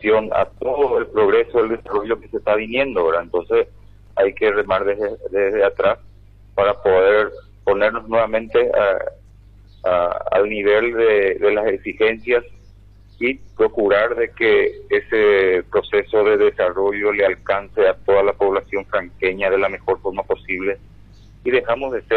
atención a todo el progreso, el desarrollo que se está viniendo, ¿verdad? Entonces hay que remar desde atrás para poder ponernos nuevamente al nivel de las exigencias y procurar de que ese proceso de desarrollo le alcance a toda la población franqueña de la mejor forma posible y dejemos de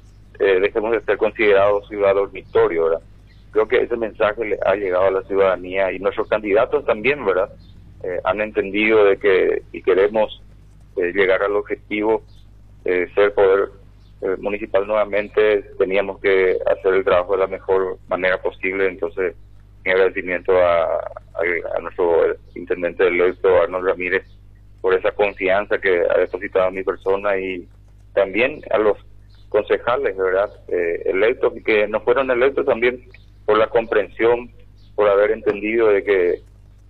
ser considerados ciudad dormitorio, ¿verdad? Creo que ese mensaje le ha llegado a la ciudadanía y nuestros candidatos también, ¿verdad? Han entendido de que si queremos llegar al objetivo ser poder municipal nuevamente, teníamos que hacer el trabajo de la mejor manera posible. Entonces, mi agradecimiento a nuestro intendente electo, Arnold Ramírez, por esa confianza que ha depositado en mi persona, y también a los concejales, ¿verdad? Electos y que no fueron electos, también por la comprensión, por haber entendido de que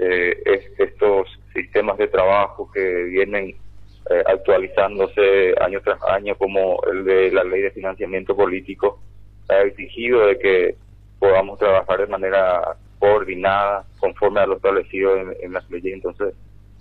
estos sistemas de trabajo que vienen actualizándose año tras año, como el de la ley de financiamiento político, ha exigido de que podamos trabajar de manera coordinada, conforme a lo establecido en las leyes. Entonces,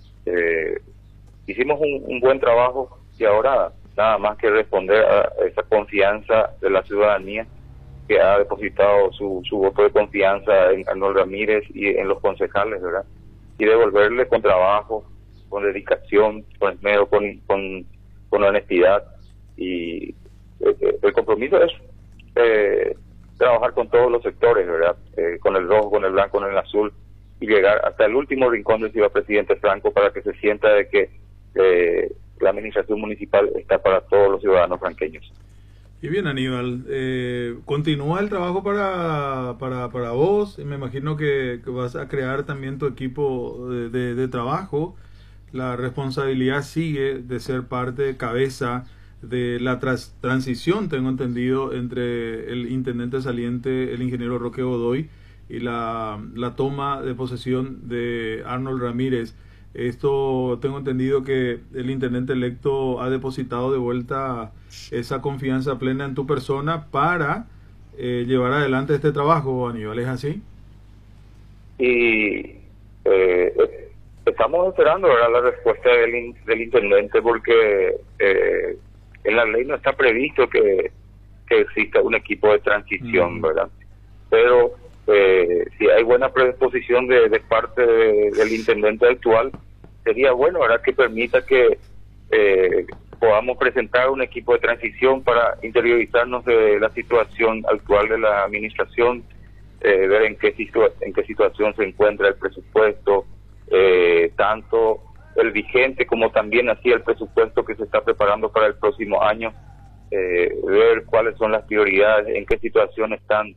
hicimos un buen trabajo y ahora nada más que responder a esa confianza de la ciudadanía que ha depositado su voto de confianza en Arnold Ramírez y en los concejales, ¿verdad? Y devolverle con trabajo, con dedicación, con esmero, con honestidad. Y el compromiso es trabajar con todos los sectores, ¿verdad? Con el rojo, con el blanco, con el azul, y llegar hasta el último rincón del ciudad presidente Franco para que se sienta de que la administración municipal está para todos los ciudadanos franqueños. Y bien, Aníbal, continúa el trabajo para vos. Me imagino que vas a crear también tu equipo de trabajo. La responsabilidad sigue de ser parte, cabeza de la transición, tengo entendido, entre el intendente saliente, el ingeniero Roque Godoy, y la toma de posesión de Arnold Ramírez. Esto tengo entendido que el intendente electo ha depositado de vuelta esa confianza plena en tu persona para llevar adelante este trabajo, Aníbal, ¿es así? Y estamos esperando, ¿verdad?, la respuesta del intendente, porque en la ley no está previsto que exista un equipo de transición, ¿verdad? Pero si hay buena predisposición de parte del intendente actual, sería bueno, ¿verdad?, que permita que podamos presentar un equipo de transición para interiorizarnos de la situación actual de la administración, ver en qué situación se encuentra el presupuesto, tanto el vigente como también así el presupuesto que se está preparando para el próximo año, ver cuáles son las prioridades, en qué situación están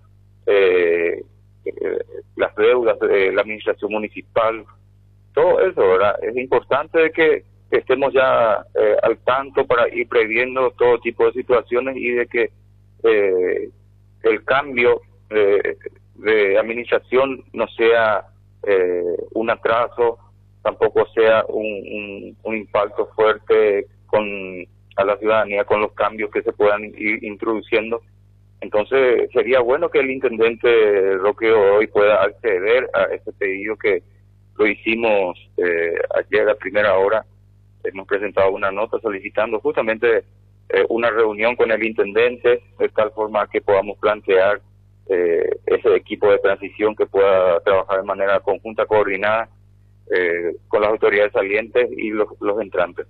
las deudas de la administración municipal. Todo eso, ¿verdad? Es importante de que estemos ya al tanto para ir previendo todo tipo de situaciones, y de que el cambio de administración no sea un atraso, tampoco sea un impacto fuerte a la ciudadanía con los cambios que se puedan ir introduciendo. Entonces sería bueno que el intendente Roque hoy pueda acceder a este pedido que lo hicimos ayer a primera hora. Hemos presentado una nota solicitando justamente una reunión con el intendente, de tal forma que podamos plantear ese equipo de transición que pueda trabajar de manera conjunta, coordinada, con las autoridades salientes y los entrantes.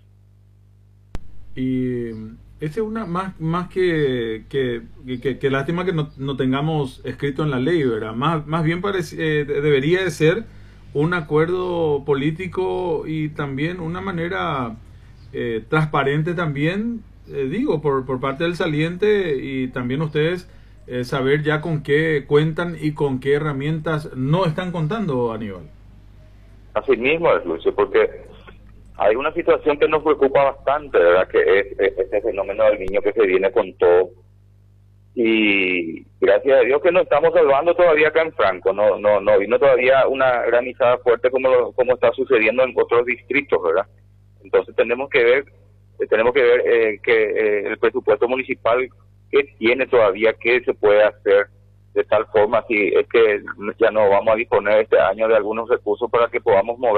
Y es una más que lástima que no tengamos escrito en la ley, ¿verdad? Más bien debería de ser un acuerdo político y también una manera transparente también, digo, por parte del saliente, y también ustedes saber ya con qué cuentan y con qué herramientas no están contando, Aníbal. Así mismo es, Lucio, porque hay una situación que nos preocupa bastante, ¿verdad?, que es este fenómeno del niño que se viene con todo. Y gracias a Dios que nos estamos salvando todavía acá en Franco. No vino todavía una granizada fuerte como está sucediendo en otros distritos, ¿verdad? Entonces tenemos que ver que el presupuesto municipal que tiene todavía, que se puede hacer de tal forma, si es que ya no vamos a disponer este año de algunos recursos para que podamos mover